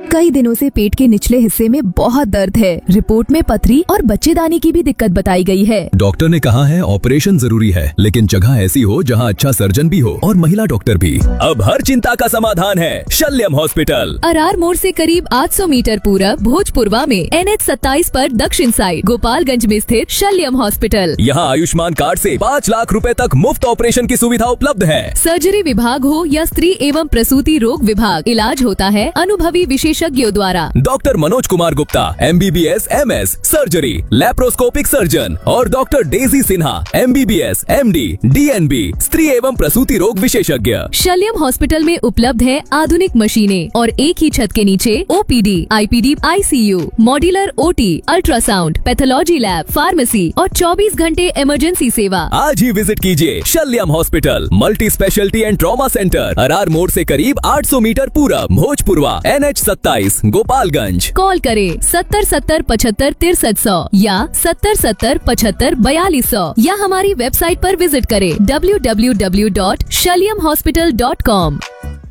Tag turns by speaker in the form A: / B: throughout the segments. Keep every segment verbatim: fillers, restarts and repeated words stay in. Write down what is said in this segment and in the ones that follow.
A: कई दिनों से पेट के निचले हिस्से में बहुत दर्द है। रिपोर्ट में पथरी और बच्चेदानी की भी दिक्कत बताई गई है।
B: डॉक्टर ने कहा है ऑपरेशन जरूरी है, लेकिन जगह ऐसी हो जहां अच्छा सर्जन भी हो और महिला डॉक्टर भी। अब हर चिंता का समाधान है शल्यम हॉस्पिटल।
A: अरार मोड़ से करीब आठ सौ मीटर पूरब भोजपुरवा में एन एच सत्ताईस पर दक्षिण साइड गोपालगंज में स्थित शल्यम हॉस्पिटल।
B: यहाँ आयुष्मान कार्ड से पाँच लाख रुपए तक मुफ्त ऑपरेशन की सुविधा उपलब्ध है।
A: सर्जरी विभाग हो या स्त्री एवं प्रसूति रोग विभाग, इलाज होता है अनुभवी विशेषज्ञों द्वारा।
B: Doctor Manoj Kumar Gupta M B B S M S surgery laparoscopic surgeon और doctor Daisy Sinha M B B S M D D N B स्त्री एवं प्रसूति रोग विशेषज्ञ।
A: शल्यम हॉस्पिटल में उपलब्ध है आधुनिक मशीनें और एक ही छत के नीचे O P D, I P D, I C you, modular O T, ultrasound, pathology lab, pharmacy और चौबीस घंटे इमरजेंसी सेवा।
B: आज ही विजिट कीजिए शल्यम hospital, multi speciality and trauma centre, Arar मोड़ से करीब आठ सौ मीटर पूरब, भोजपुरवा, एन एच सत्ताईस, गोपालगंज।
A: कॉल करें सत्तर सत्तर पचहत्तर तिरसठ सौ या सत्तर सत्तर पचहत्तर बयालीस सौ या हमारी वेबसाइट पर विजिट करें W W W dot शल्यम hospital dot com.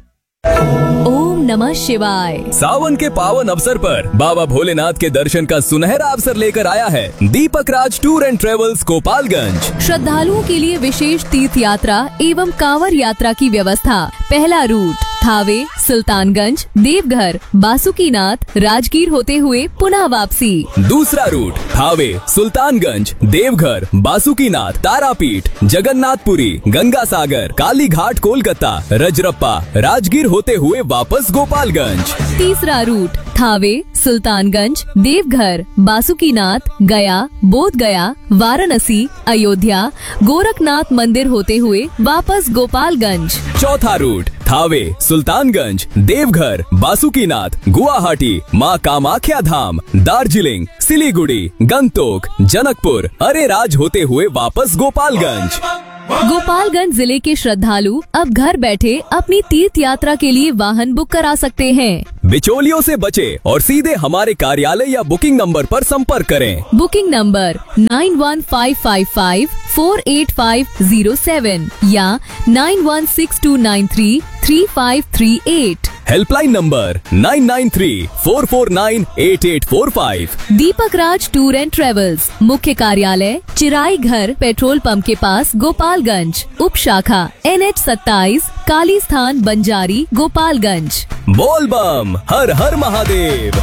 A: ओम नमः शिवाय।
B: सावन के पावन अवसर पर बाबा भोलेनाथ के दर्शन का सुनहरा अवसर लेकर आया है दीपक राज टूर एंड ट्रेवल्स गोपालगंज।
A: श्रद्धालुओं के लिए विशेष तीर्थ यात्रा एवं कांवर यात्रा की व्यवस्था। पहला रूट थावे, सुल्तानगंज, देवघर, बासुकीनाथ, राजगीर होते हुए पुनः वापसी।
B: दूसरा रूट थावे, सुल्तानगंज, देवघर, बासुकीनाथ, तारापीठ, जगन्नाथपुरी, गंगा सागर, काली घाट, कोलकाता, रजरप्पा, राजगीर होते हुए वापस गोपालगंज।
A: तीसरा रूट थावे, सुल्तानगंज, देवघर, बासुकीनाथ, गया, बोध गया, वाराणसी, अयोध्या, गोरखनाथ मंदिर होते हुए वापस गोपालगंज।
B: चौथा रूट थावे, सुल्तानगंज, देवघर, बासुकीनाथ, गुवाहाटी, माँ कामाख्या धाम, दार्जिलिंग, सिलीगुड़ी, गंगटोक, जनकपुर, अरेराज होते हुए वापस गोपालगंज।
A: गोपालगंज जिले के श्रद्धालु अब घर बैठे अपनी तीर्थ यात्रा के लिए वाहन बुक करा सकते हैं।
B: बिचौलियों से बचे और सीधे हमारे कार्यालय या बुकिंग नंबर पर संपर्क करें।
A: Booking number nine one five five five four eight five zero seven या nine one six to nine three three five three eight.
B: Helpline number nine nine three four four nine eight eight four five.
A: Deepak Raj tour and travels, मुख्य कार्यालय चिराई घर, petrol pump के पास, गोपालगंज। उप शाखा N H सत्ताईस, काली स्थान, बंजारी, गोपालगंज।
B: बोल बम, हर हर महादेव।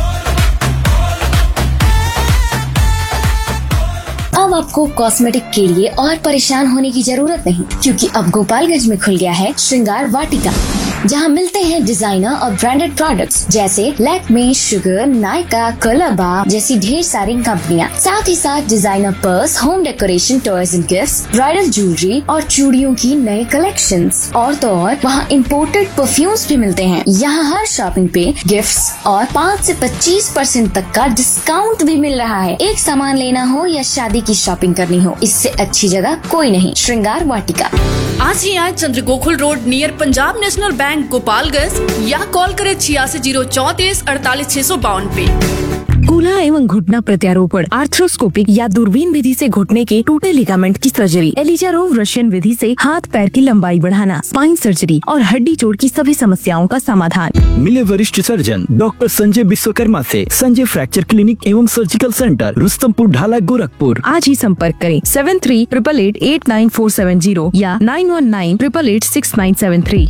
C: अब आपको कॉस्मेटिक के लिए और परेशान होने की जरूरत नहीं, क्योंकि अब गोपालगंज में खुल गया है श्रृंगार वाटिका, जहां मिलते हैं डिजाइनर और ब्रांडेड प्रोडक्ट्स जैसे लैक्मे, शुगर, नायका, कलरबा जैसी ढेर सारी कंपनियां। साथ ही साथ designer purse, home decoration, toys and gifts, bridal jewellery और चूड़ियों की नए कलेक्शंस। और तो और वहाँ इम्पोर्टेड परफ्यूम्स भी मिलते हैं। यहाँ हर शॉपिंग पे गिफ्ट्स और पाँच से पच्चीस परसेंट तक का डिस्काउंट भी मिल रहा है। एक सामान लेना हो या शादी की शॉपिंग करनी हो, इससे अच्छी जगह कोई नहीं। श्रृंगार वाटिका।
D: आज ही आए चंद्र Gokul road near Punjab national bank Gopalganj या कॉल करें छियासी जीरो चौतीस अड़तालीस छह सौ बावन पे।
E: कूल्हा एवं घुटना प्रत्यारोपण, आर्थ्रोस्कोपिक या दूरबीन विधि से घुटने के टूटे लिगामेंट की सर्जरी, एलिजारोव रशियन विधि से हाथ पैर की लंबाई बढ़ाना, स्पाइन सर्जरी और हड्डी जोड़ की सभी समस्याओं का समाधान।
F: मिले वरिष्ठ सर्जन डॉक्टर संजय विश्वकर्मा से संजय फ्रैक्चर क्लिनिक एवं सर्जिकल सेंटर, रुस्तमपुर ढाला, गोरखपुर।
E: आज ही संपर्क करें seven three triple eight eight nine four seven zero या nine one nine triple eight six nine seven three.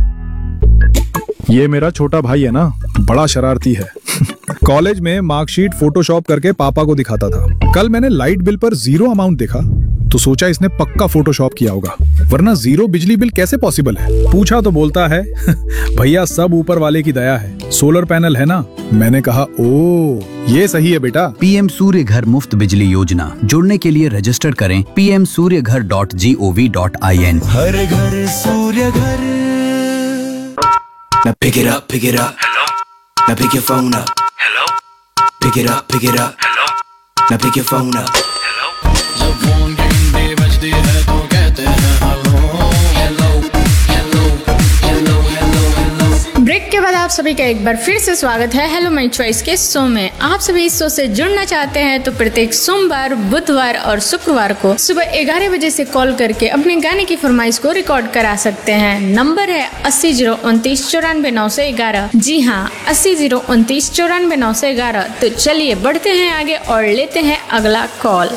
G: ये मेरा छोटा भाई है ना, बड़ा शरारती है। कॉलेज में मार्कशीट फोटोशॉप करके पापा को दिखाता था। कल मैंने लाइट बिल पर जीरो अमाउंट देखा तो सोचा इसने पक्का फोटोशॉप किया होगा, वरना जीरो बिजली बिल कैसे पॉसिबल है। पूछा तो बोलता है भैया सब ऊपर वाले की दया है, सोलर पैनल है ना। मैंने कहा ओ ये सही है बेटा।
H: पीएम सूर्य घर मुफ्त बिजली योजना, जुड़ने के लिए रजिस्टर करें पी एम सूर्य घर dot G O V dot I N.
I: हर घर सूर्य घर। Now pick it up, pick it up. Hello. Now pick your phone up. Hello. Pick it up, pick it up. Hello. Now pick your phone up. Hello. जब phone घंटे बजते हैं तो कहते हैं hello, hello, hello, hello, hello, hello.
D: Break
J: के बाद आप सभी का एक बार फिर से स्वागत है हेलो माय चॉइस के शो में। आप सभी इस शो से जुड़ना चाहते हैं तो प्रत्येक सोमवार, बुधवार और शुक्रवार को सुबह ग्यारह बजे से कॉल करके अपने गाने की फरमाइश को रिकॉर्ड करा सकते हैं। नंबर है अस्सी जीरो उनतीस चौरानवे नौ सौ ग्यारह। जी हाँ, अस्सी जीरो उनतीस चौरानवे नौ सौ ग्यारह। तो चलिए बढ़ते हैं आगे और लेते हैं अगला कॉल।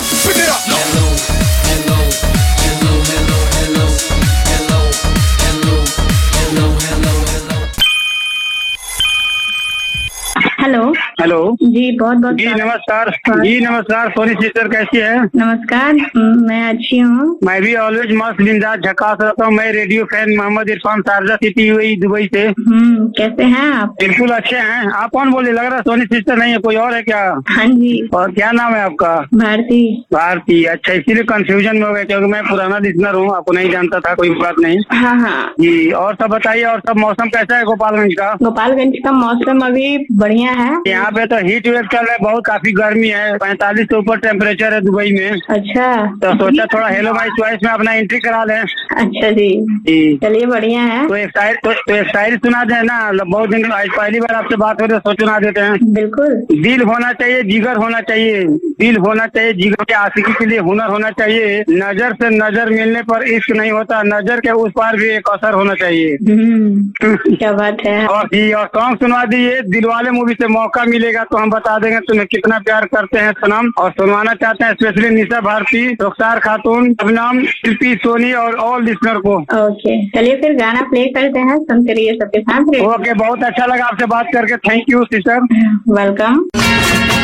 K: हेलो
L: हेलो
K: जी, बहुत बहुत
L: जी नमस्कार। जी नमस्कार। सोनी सिस्टर कैसी है?
K: नमस्कार, मैं अच्छी हूँ।
L: मैं भी ऑलवेज मस्त बिंदास झकास रहता हूँ। मैं radio fan Mohammad Irfan, Sharjah city हुई दुबई से।
K: हम्म, कैसे हैं आप?
L: बिल्कुल अच्छे हैं। आप कौन बोले? लग रहा है सोनी सिस्टर नहीं है, कोई और है क्या?
K: हाँ जी।
L: और क्या नाम है आपका?
K: भारती।
L: भारती, अच्छा, इसीलिए कंफ्यूजन में हो गया क्योंकि मैं पुराना लिसनर हूँ, आपको नहीं जानता था। कोई बात नहीं।
K: हाँ हाँ
L: जी, और सब बताइए। और सब मौसम कैसा है गोपालगंज का?
K: गोपालगंज का मौसम अभी बढ़िया है।
L: यहाँ पे तो हीट वेव चल रहा है, बहुत काफी गर्मी है, पैंतालीस से ऊपर टेम्परेचर है दुबई में।
K: अच्छा,
L: तो सोचा थोड़ा हेलो माय चॉइस में अपना एंट्री करा लें।
K: अच्छा जी
L: जी,
K: चलिए बढ़िया है।
L: तो एक शायरी तो, तो एक शायरी सुना दें ना। बहुत दिन आज पहली बार आपसे बात हो रही है, सो सुना देते हैं।
K: बिल्कुल।
L: दिल होना चाहिए, जिगर होना चाहिए, दिल होना चाहिए, जिगर के आशिकी के लिए हुनर होना चाहिए। नजर से नजर मिलने पर इश्क नहीं होता, नजर के उस पार भी एक असर होना चाहिए।
K: क्या बात है।
L: और जी, और सॉन्ग सुनवा दीजिए। दिलवाले मूवी से मौका मिलेगा तो हम बता देंगे तुम्हें कितना प्यार करते हैं सनम। और सुनवाना चाहते हैं स्पेशली निशा भारती, रुखसार खातून, अभिनाम, शिल्पी, सोनी और ऑल लिसनर को।
K: ओके, चलिए फिर गाना प्ले करते हैं, सुनते रहिए सबके साथ।
L: ओके, बहुत अच्छा लगा आपसे बात करके। Thank you sister.
K: वेलकम।